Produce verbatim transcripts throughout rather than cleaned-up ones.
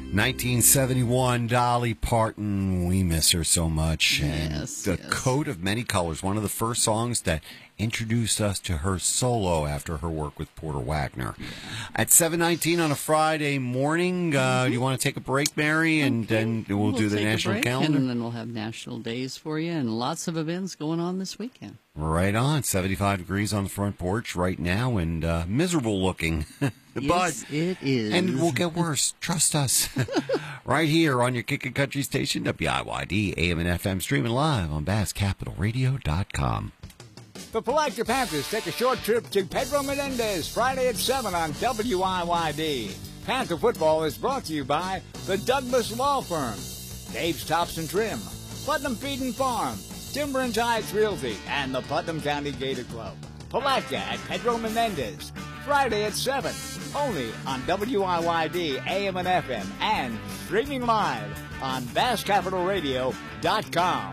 nineteen seventy-one, Dolly Parton. We miss her so much. Yes, and The yes. Coat of Many Colors, one of the first songs that introduced us to her solo after her work with Porter Wagner. Yeah. At seven nineteen on a Friday morning, uh, Mm-hmm. do you want to take a break, Mary? And Okay. then we'll, We'll do the take a national break, calendar? and then we'll have national days for you and lots of events going on this weekend. Right on. seventy-five degrees on the front porch right now and uh, miserable looking. Yes, but, it is. And it will get worse. Trust us. Right here on your Kickin' Country station, W I Y D, A M and F M, streaming live on Bass Capital Radio dot com. The Palatka Panthers take a short trip to Pedro Menendez Friday at seven on W I Y D. Panther football is brought to you by the Douglas Law Firm, Dave's Tops and Trim, Putnam Feed and Farm, Timber and Tides Realty, and the Putnam County Gator Club. Palatka at Pedro Menendez, Friday at seven, only on W I Y D, A M and F M, and streaming live on Bass Capital Radio dot com.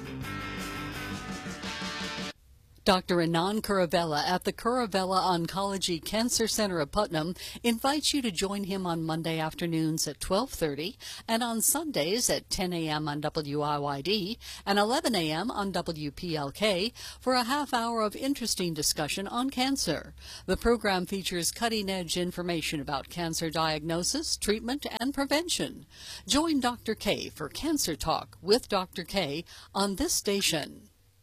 Doctor Anand Kuravella at the Kuravella Oncology Cancer Center of Putnam invites you to join him on Monday afternoons at twelve thirty and on Sundays at ten a.m. on W I Y D and eleven a.m. on W P L K for a half hour of interesting discussion on cancer. The program features cutting-edge information about cancer diagnosis, treatment, and prevention. Join Doctor K for Cancer Talk with Doctor K on this station.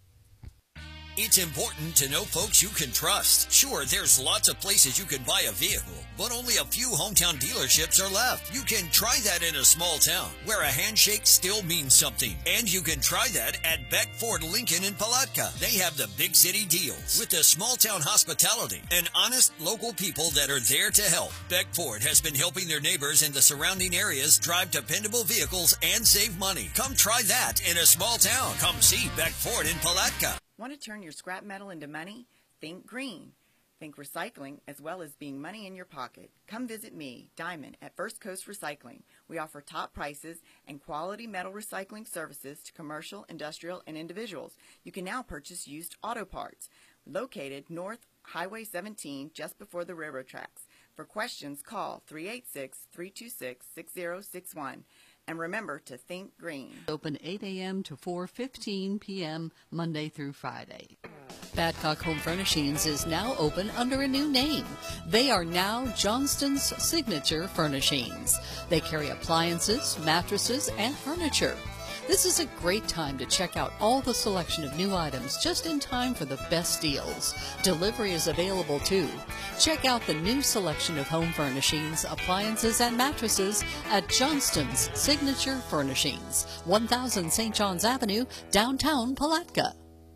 It's important to know folks you can trust. Sure, there's lots of places you can buy a vehicle, but only a few hometown dealerships are left. You can try that in a small town, where a handshake still means something. And you can try that at Beck Ford Lincoln in Palatka. They have the big city deals, with the small town hospitality and honest local people that are there to help. Beck Ford has been helping their neighbors in the surrounding areas drive dependable vehicles and save money. Come try that in a small town. Come see Beck Ford in Palatka. Want to turn your scrap metal into money? Think green. Think recycling as well as being money in your pocket. Come visit me, Diamond, at First Coast Recycling. We offer top prices and quality metal recycling services to commercial, industrial, and individuals. You can now purchase used auto parts. Located North Highway seventeen, just before the railroad tracks. For questions, call three eight six, three two six, six zero six one. And remember to think green. Open eight a.m. to four fifteen p.m. Monday through Friday. Badcock Home Furnishings is now open under a new name. They are now Johnston's Signature Furnishings. They carry appliances, mattresses, and furniture. This is a great time to check out all the selection of new items just in time for the best deals. Delivery is available too. Check out the new selection of home furnishings, appliances, and mattresses at Johnston's Signature Furnishings, one thousand Saint John's Avenue, downtown Palatka.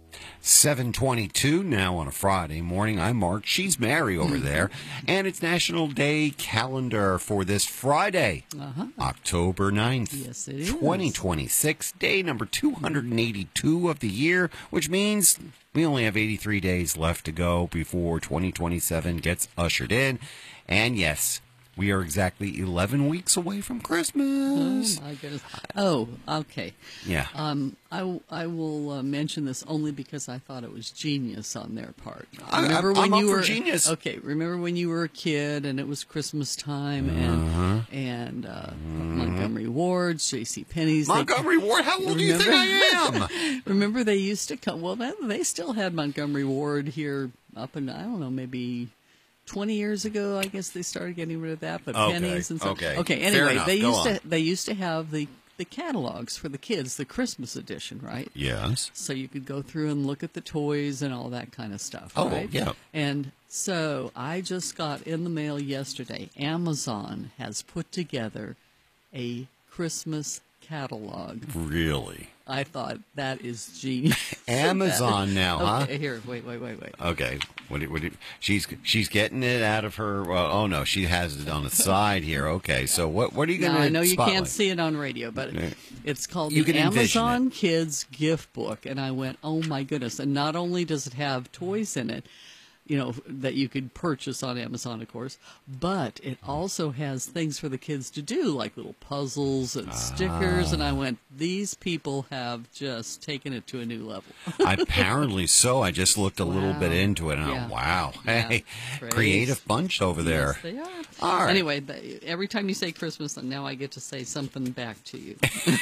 seven twenty-two now on a Friday morning. I'm Mark. She's Mary over there. And it's National Day calendar for this Friday, Uh-huh. October ninth, Yes, it is. twenty twenty-six, day number two hundred eighty-two of the year, which means we only have eighty-three days left to go before twenty twenty-seven gets ushered in. And yes, we are exactly eleven weeks away from Christmas. Oh, my goodness. Oh, okay. Yeah. Um, I, w- I will uh, mention this only because I thought it was genius on their part. I- Remember I'm when up you for were genius. Okay, remember when you were a kid and it was Christmas time and Uh-huh. and uh, Montgomery Ward's, J C Penney's. they- Montgomery Ward, how old do you think I am? Remember they used to come. Well, that, they still had Montgomery Ward here up in I don't know maybe. Twenty years ago, I guess they started getting rid of that, but Okay, pennies and stuff. okay. Okay. Fair Anyway, enough. they Go used on. to they used to have the the catalogs for the kids, the Christmas edition, right? Yes. So you could go through and look at the toys and all that kind of stuff. Oh, right? yeah. And so I just got in the mail yesterday. Amazon has put together a Christmas catalog. Really? I thought that is genius. Amazon now, huh? Okay, here, wait, wait, wait, wait. Okay. What? do- What? do- She's she's getting it out of her. Well, oh no, she has it on the side here. Okay. So what? What are you going Now, to? I know you spotlight? can't see it on radio, but Yeah. it's called You the can envision Amazon Kids Gift Book. And I went, oh my goodness. And not only does it have toys in it, you know, that you could purchase on Amazon, of course. But it also has things for the kids to do, like little puzzles and stickers. And I went, these people have just taken it to a new level. Apparently so. I just looked a Wow. little bit into it, and Yeah. I'm, wow, Yeah. hey, Praise. creative bunch over there. Yes, they are. All right. Anyway, th- every time you say Christmas, now I get to say something back to you.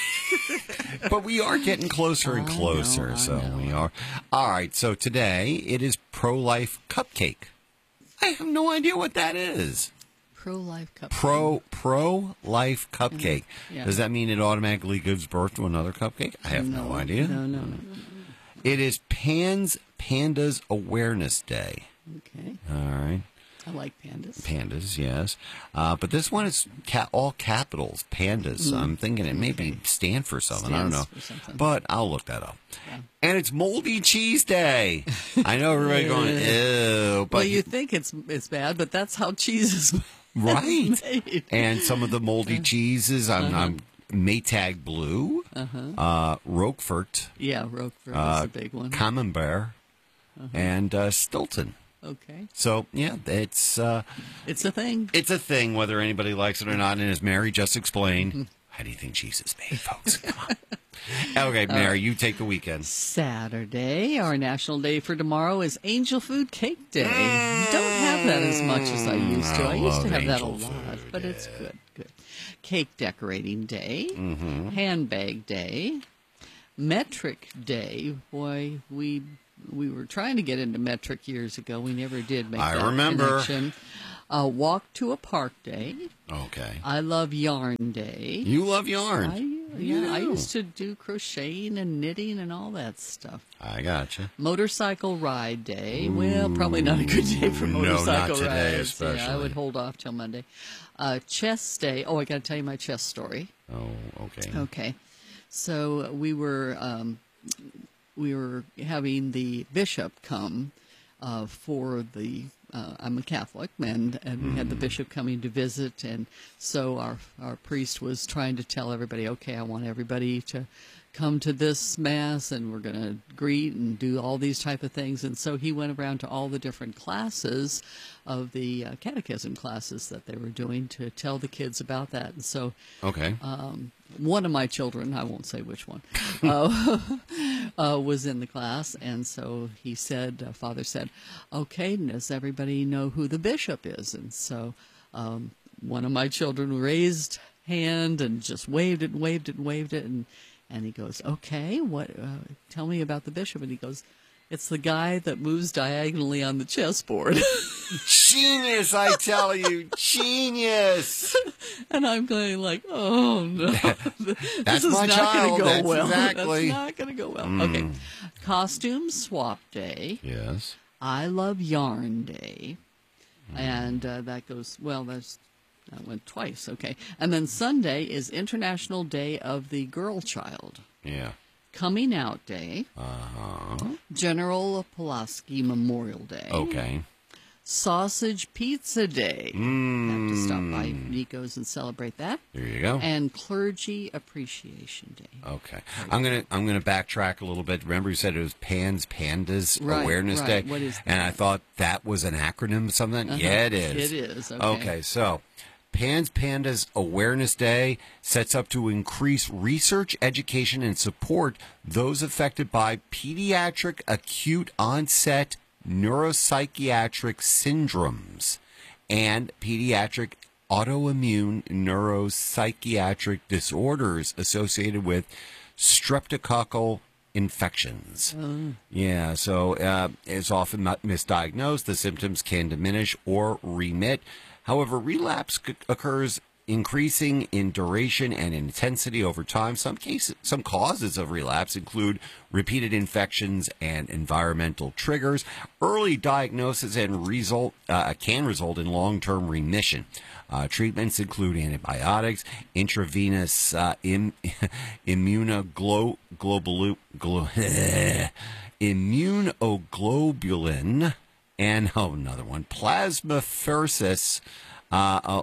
But we are getting closer and I know, closer, I so know. we are. All right, so today it is Pro-Life Cupcake. I have no idea what that is. Pro-life cup. Pro Pro-Life Cupcake. Yeah. Does that mean it automatically gives birth to another cupcake? I have no, idea. No, no, no. It is Pan's Pandas Awareness Day. Okay. All right. I like pandas. Pandas, yes. Uh, but this one is ca- all capitals, pandas. I'm thinking it maybe stand for something. I don't know. Stands for something. But I'll look that up. Yeah. And it's Moldy Cheese Day. I know everybody going, ew. But Well, you think it's it's bad, but that's how cheese is right. made. And some of the moldy cheeses, I'm, I'm Maytag Blue, uh, Roquefort, Yeah, Roquefort uh, is a big one. Camembert, and uh, Stilton. Okay. So, yeah, it's... Uh, It's a thing. It's a thing, whether anybody likes it or not. And as Mary just explained, how do you think cheese is made, folks? Come on. Okay, Mary, you take the weekend. Saturday, our national day for tomorrow is Angel Food Cake Day. Don't have that as much as I used to. I I, used to love have that a angel lot, food, but it's good. Good. Cake Decorating Day, Mm-hmm. Handbag Day, Metric Day. Boy, we we were trying to get into metric years ago. We never did make I that remember. connection. Uh, Walk to a Park Day. Okay. I Love Yarn Day. You love yarn. I, yeah, I You. used to do crocheting and knitting and all that stuff. I gotcha. Motorcycle Ride Day. Well, probably not a good day for No, not motorcycle today rides. Yeah, I especially. would hold off till Monday. Uh, chess Day. Oh, I got to tell you my chess story. Oh, okay. Okay, so we were um, we were having the bishop come uh, for the. Uh, I'm a Catholic, and, and we had the bishop coming to visit, and so our our priest was trying to tell everybody, okay, I want everybody to come to this mass, and we're going to greet and do all these type of things. And so he went around to all the different classes of the uh, catechism classes that they were doing to tell the kids about that. And so Okay. um, one of my children, I won't say which one, uh, uh, was in the class. And so he said, uh, Father said, okay, does everybody know who the bishop is? And so um, one of my children raised hand and just waved it and waved it and waved it. And, and he goes, okay, what? Uh, tell me about the bishop. And he goes, it's the guy that moves diagonally on the chessboard. Genius, I tell you. Genius. And I'm going like, oh no, this That's is my not child. going to go That's well. exactly- That's not going to go well. Okay, Costume Swap Day. Yes. I Love Yarn Day, and uh, that goes well. That's that went twice. Okay, and then Sunday is International Day of the Girl Child. Yeah. Coming Out Day. Uh-huh. General Pulaski Memorial Day. Okay. Sausage Pizza Day. Mm. Have to stop by Nico's and celebrate that. There you go. And Clergy Appreciation Day. Okay, I'm gonna I'm gonna backtrack a little bit. Remember, you said it was Pan's Pandas Right, Awareness right. Day, What is and that? I thought that was an acronym, something. Uh-huh. Yeah, it is. It is, okay. Okay, so Pan's Pandas Awareness Day sets up to increase research, education, and support those affected by pediatric acute onset neuropsychiatric syndromes and pediatric autoimmune neuropsychiatric disorders associated with streptococcal infections. Yeah, so uh, it's often not misdiagnosed. The symptoms can diminish or remit. However, relapse c- occurs increasing in duration and intensity over time. Some cases, some causes of relapse include repeated infections and environmental triggers. Early diagnosis and result uh, can result in long-term remission. Uh, treatments include antibiotics, intravenous uh, im- immunoglobulin, glo- immunoglobulin, and oh, another one, plasmapheresis. Uh, uh,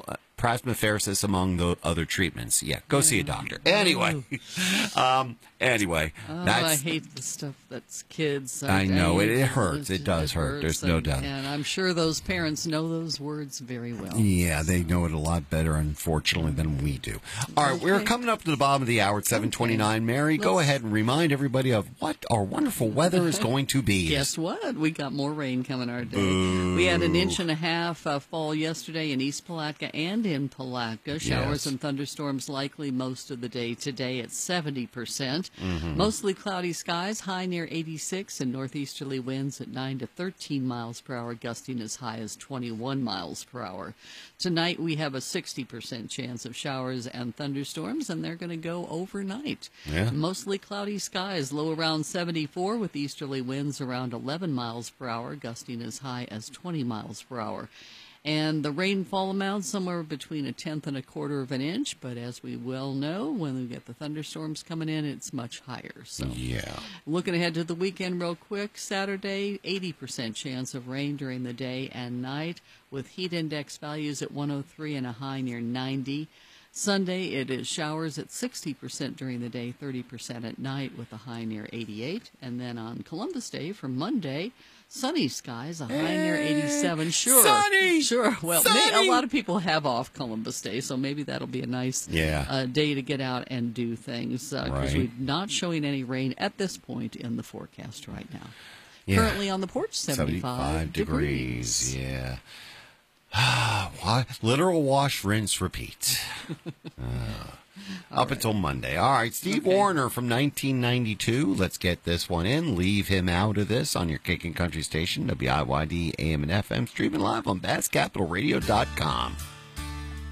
plasmapheresis among the other treatments. Yeah, go see a doctor. Anyway, um, anyway, Oh, that's. I hate the stuff that's kids. I know, it- it it's- hurts. It does hurt. There's no and- doubt. And I'm sure those parents know those words very well. Yeah, they know it a lot better, unfortunately, than we do. All right, we're Okay. coming up to the bottom of the hour at seven twenty-nine. Mary, go Let's- ahead and remind everybody of what our wonderful weather is going to be. Guess what? We got more rain coming our day. We had an inch and a half uh, fall yesterday in East Palatka and in Palatka. Showers Yes. and thunderstorms likely most of the day today at seventy percent. Mm-hmm. Mostly cloudy skies, high near eighty-six, and northeasterly winds at nine to thirteen miles per hour, gusting as high as twenty-one miles per hour. Tonight we have a sixty percent chance of showers and thunderstorms, and they're going to go overnight. Yeah. Mostly cloudy skies, low around seventy-four, with easterly winds around eleven miles per hour, gusting as high as twenty miles per hour. And the rainfall amount somewhere between a tenth and a quarter of an inch, but as we well know, when we get the thunderstorms coming in, it's much higher. So Yeah. looking ahead to the weekend real quick, Saturday, eighty percent chance of rain during the day and night, with heat index values at one oh three and a high near ninety. Sunday, it is showers at sixty percent during the day, thirty percent at night, with a high near eighty-eight. And then on Columbus Day for Monday, sunny skies, a high near eighty-seven. Sure. Sunny! Sure. Well, may, Sunny! a lot of people have off Columbus Day, so maybe that'll be a nice Yeah. uh, day to get out and do things, because Right. we're not showing any rain at this point in the forecast right now. Yeah. Currently on the porch, seventy-five, seventy-five degrees. degrees. Yeah. Wa- Literal wash, rinse, repeat. Uh, up until Monday. All right, Steve Okay. Warner from nineteen ninety-two. Let's get this one in. Leave him out of this on your Kicking Country station, W I Y D A M and F M, streaming live on Bass Capital Radio dot com.